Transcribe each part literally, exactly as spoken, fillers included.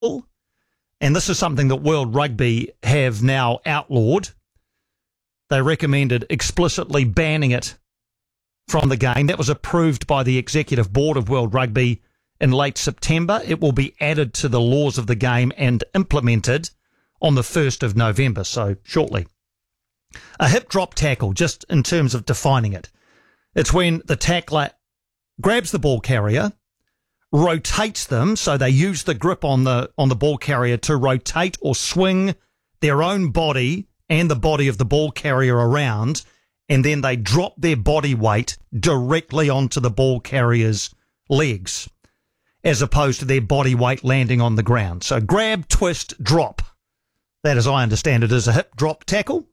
and this is something that World Rugby have now outlawed. They recommended explicitly banning it from the game. That was approved by the Executive Board of World Rugby in late September. It will be added to the laws of the game and implemented on the first of November, so shortly. A hip drop tackle, just in terms of defining it. It's when the tackler grabs the ball carrier, rotates them, so they use the grip on the on the ball carrier to rotate or swing their own body and the body of the ball carrier around, and then they drop their body weight directly onto the ball carrier's legs, as opposed to their body weight landing on the ground. So grab, twist, drop. That, as I understand it, is a hip drop tackle.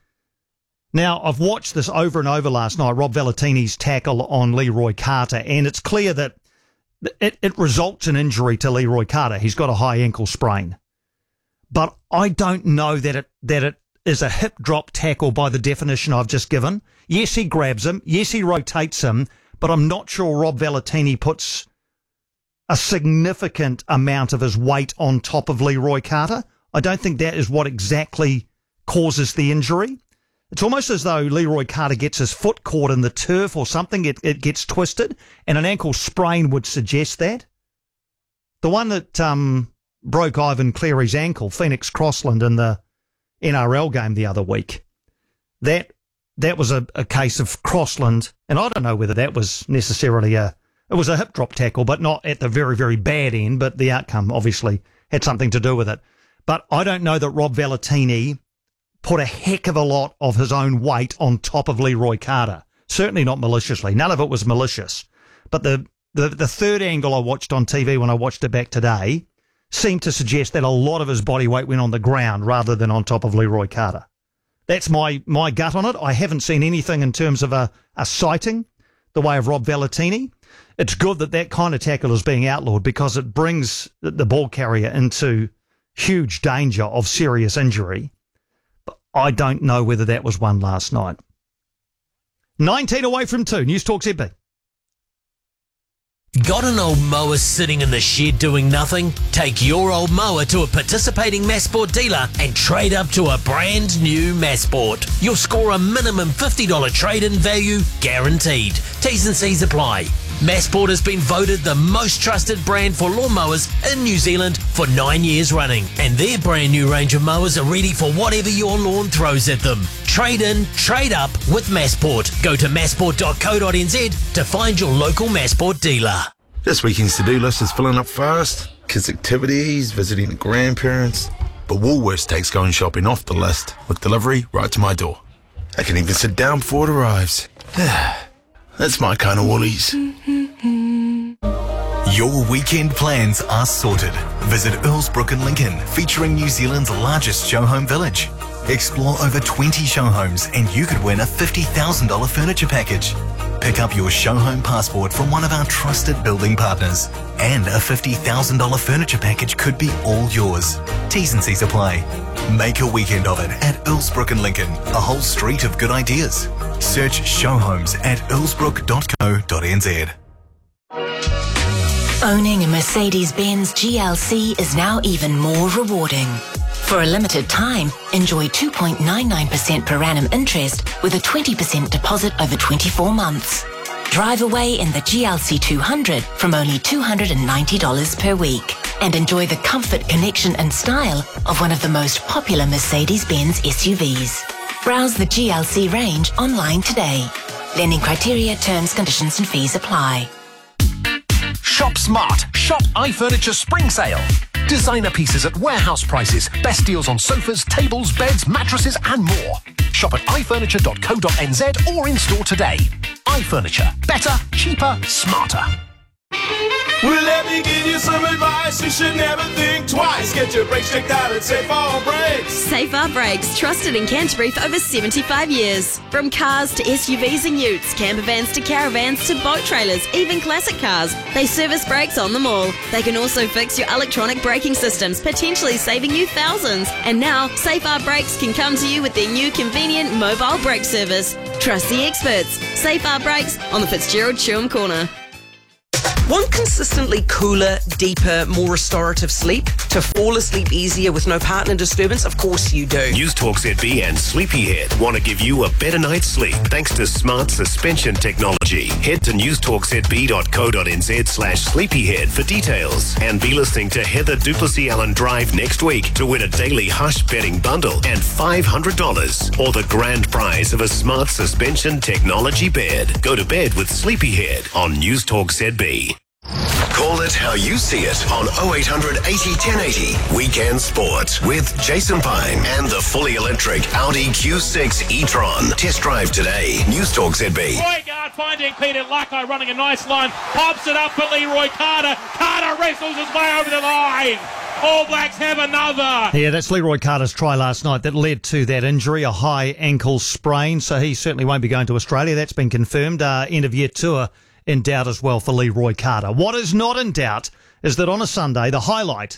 Now, I've watched this over and over last night, Rob Valentini's tackle on Leroy Carter, and it's clear that it, it results in injury to Leroy Carter. He's got a high ankle sprain. But I don't know that it that it is a hip drop tackle by the definition I've just given. Yes, he grabs him. Yes, he rotates him. But I'm not sure Rob Valentini puts a significant amount of his weight on top of Leroy Carter. I don't think that is what exactly causes the injury. It's almost as though Leroy Carter gets his foot caught in the turf or something. It, it gets twisted, and an ankle sprain would suggest that. The one that um, broke Ivan Cleary's ankle, Phoenix Crossland, in the N R L game the other week, that that was a, a case of Crossland, and I don't know whether that was necessarily a, it was a hip drop tackle, but not at the very, very bad end, but the outcome obviously had something to do with it. But I don't know that Rob Valentini put a heck of a lot of his own weight on top of Leroy Carter. Certainly not maliciously. None of it was malicious. But the, the, the third angle I watched on T V when I watched it back today seemed to suggest that a lot of his body weight went on the ground rather than on top of Leroy Carter. That's my, my gut on it. I haven't seen anything in terms of a, a sighting the way of Rob Valentini. It's good that that kind of tackle is being outlawed because it brings the, the ball carrier into huge danger of serious injury. But I don't know whether that was one last night. nineteen away from two. News Talk Z B. Got an old mower sitting in the shed doing nothing? Take your old mower to a participating Massport dealer and trade up to a brand new Massport. You'll score a minimum fifty dollars trade-in value guaranteed. T's and C's apply. Massport has been voted the most trusted brand for lawnmowers in New Zealand for nine years running, and their brand new range of mowers are ready for whatever your lawn throws at them. Trade in, trade up with Massport. Go to massport dot co dot n z to find your local Massport dealer. This weekend's to-do list is filling up fast. Kids' activities, visiting the grandparents. But Woolworths takes going shopping off the list with delivery right to my door. I can even sit down before it arrives. That's my kind of Woolies. Your weekend plans are sorted. Visit Earlsbrook in Lincoln, featuring New Zealand's largest show home village. Explore over twenty show homes and you could win a fifty thousand dollars furniture package. Pick up your show home passport from one of our trusted building partners. And a fifty thousand dollars furniture package could be all yours. T's and C's apply. Make a weekend of it at Earlsbrook in Lincoln, a whole street of good ideas. Search show homes at earlsbrook dot co dot n z. Owning a Mercedes-Benz G L C is now even more rewarding. For a limited time, enjoy two point nine nine percent per annum interest with a twenty percent deposit over twenty-four months. Drive away in the G L C two hundred from only two hundred ninety dollars per week and enjoy the comfort, connection and style of one of the most popular Mercedes-Benz S U Vs. Browse the G L C range online today. Lending criteria, terms, conditions and fees apply. Shop smart. Shop iFurniture Spring Sale. Designer pieces at warehouse prices. Best deals on sofas, tables, beds, mattresses and more. Shop at i furniture dot co dot n z or in store today. iFurniture. Better, cheaper, smarter. Well, let me give you some advice. You should never think twice. Get your brakes checked out at Safe R Brakes. Safe R Brakes, trusted in Canterbury for over seventy-five years. From cars to S U Vs and utes, camper vans to caravans to boat trailers, even classic cars, they service brakes on them all. They can also fix your electronic braking systems, potentially saving you thousands. And now, Safe R Brakes can come to you with their new convenient mobile brake service. Trust the experts. Safe R Brakes on the Fitzgerald Chewham Corner. Want consistently cooler, deeper, more restorative sleep? To fall asleep easier with no partner disturbance? Of course you do. News Talk Z B and Sleepyhead want to give you a better night's sleep thanks to smart suspension technology. Head to newstalkzb.co.nz slash sleepyhead for details and be listening to Heather Duplessis Allen Drive next week to win a daily Hush betting bundle and five hundred dollars or the grand prize of a smart suspension technology bed. Go to bed with Sleepyhead on News Talk Z B. Call it how you see it on oh eight hundred eighty ten eighty. Weekend Sport with Jason Pine and the fully electric Audi Q six e-tron. Test drive today. News Talk Z B. Roygaard finding Peter Lucko running a nice line. Pops it up for Leroy Carter. Carter wrestles his way over the line. All Blacks have another. Yeah, that's Leroy Carter's try last night that led to that injury, a high ankle sprain. So he certainly won't be going to Australia. That's been confirmed. Uh, end of year tour in doubt as well for Leroy Carter. What is not in doubt is that on a Sunday, the highlight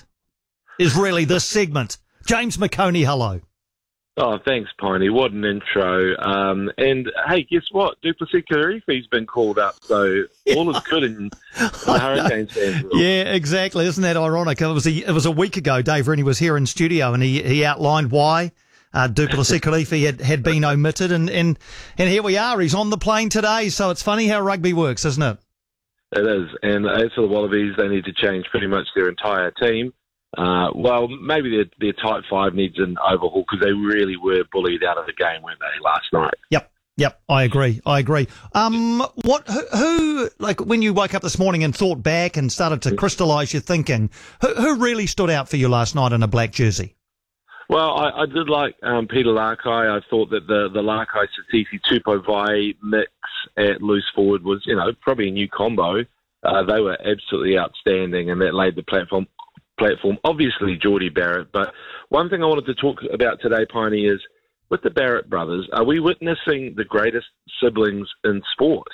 is really this segment. James McConey, hello. Oh, thanks, Piney. What an intro. Um, and, hey, guess what? Duplessis Kirifi's been called up, so all is good in, in the Hurricanes fans. Yeah, exactly. Isn't that ironic? It was a, it was a week ago, Dave Rennie was here in studio, and he, he outlined why Uh, Duplessis Kirifi had, had been omitted, and, and, and here we are. He's on the plane today, so it's funny how rugby works, isn't it? It is, and as for the Wallabies, they need to change pretty much their entire team. Uh, well, maybe their, their tight five needs an overhaul because they really were bullied out of the game, weren't they, last night? Yep. Yep, I agree. I agree. Um, what? Who, who? Like when you woke up this morning and thought back and started to crystallise your thinking, who, who really stood out for you last night in a black jersey? Well, I, I did like um, Peter Larkai. I thought that the, the Larkai-Satisi Tupou mix at loose forward was, you know, probably a new combo. Uh, they were absolutely outstanding, and that laid the platform. Platform. Obviously, Geordie Barrett. But one thing I wanted to talk about today, Piney, is with the Barrett brothers, are we witnessing the greatest siblings in sport?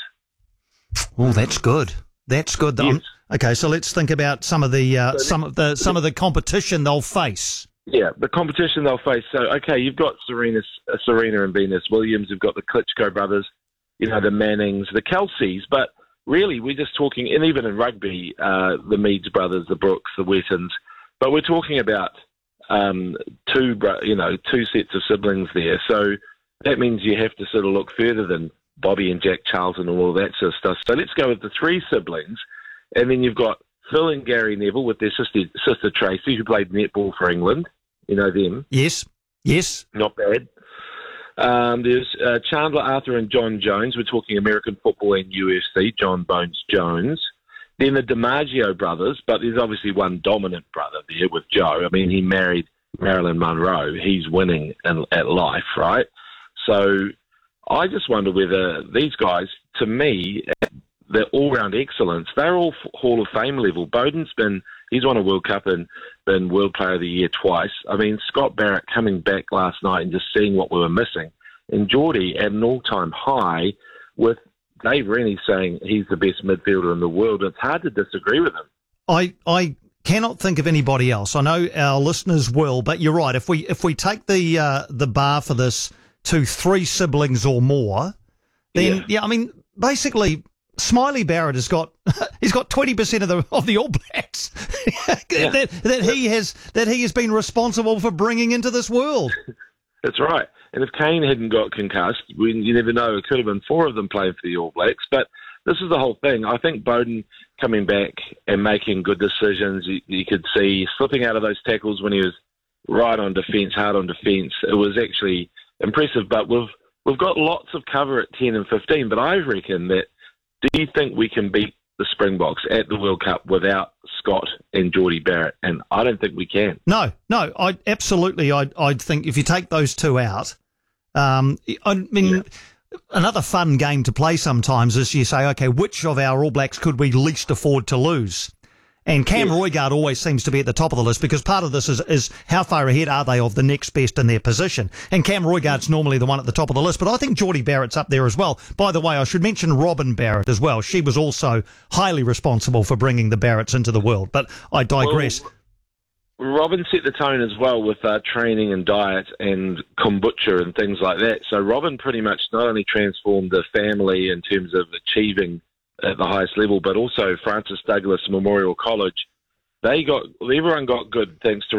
Oh, that's good. That's good. Yes. Um, okay, so let's think about some of the uh, some of the some of the competition they'll face. Yeah, the competition they'll face. So, okay, you've got Serena, uh, Serena and Venus Williams. You've got the Klitschko brothers, you know, the Mannings, the Kelseys. But really, we're just talking, and even in rugby, uh, the Meads brothers, the Brooks, the Wettons. But we're talking about um, two, you know, two sets of siblings there. So that means you have to sort of look further than Bobby and Jack Charlton and all that sort of stuff. So let's go with the three siblings, and then you've got Phil and Gary Neville with their sister, sister Tracy, who played netball for England. You know them? Yes, yes. Not bad. Um, there's uh, Chandler Arthur and John Jones. We're talking American football and U F C, John Bones Jones. Then the DiMaggio brothers, but there's obviously one dominant brother there with Joe. I mean, he married Marilyn Monroe. He's winning in, at life, right? So I just wonder whether these guys, to me, they're all-round excellence. They're all Hall of Fame level. Bowden's been, he's won a World Cup and been World Player of the Year twice. I mean, Scott Barrett coming back last night and just seeing what we were missing. And Geordie at an all-time high with Dave Rennie saying he's the best midfielder in the world. It's hard to disagree with him. I, I cannot think of anybody else. I know our listeners will, but you're right. If we if we take the uh, the bar for this to three siblings or more, then, yeah, yeah I mean, basically, Smiley Barrett has got he's got twenty percent of the of the All Blacks yeah. that that he has that he has been responsible for bringing into this world. That's right. And if Kane hadn't got concussed, we, you never know. It could have been four of them playing for the All Blacks. But this is the whole thing. I think Bowden coming back and making good decisions. You, you could see slipping out of those tackles when he was right on defence, hard on defence. It was actually impressive. But we've we've got lots of cover at ten and fifteen. But I reckon that. Do you think we can beat the Springboks at the World Cup without Scott and Geordie Barrett? And I don't think we can. No, no, I absolutely. I I think if you take those two out, um, I mean, yeah. another fun game to play sometimes is you say, okay, which of our All Blacks could we least afford to lose? And Cam yes. Roygaard always seems to be at the top of the list because part of this is, is how far ahead are they of the next best in their position. And Cam Roygaard's normally the one at the top of the list, but I think Geordie Barrett's up there as well. By the way, I should mention Robin Barrett as well. She was also highly responsible for bringing the Barretts into the world, but I digress. Well, Robin set the tone as well with uh, training and diet and kombucha and things like that. So Robin pretty much not only transformed the family in terms of achieving at the highest level, but also Francis Douglas Memorial College. They got everyone got good thanks to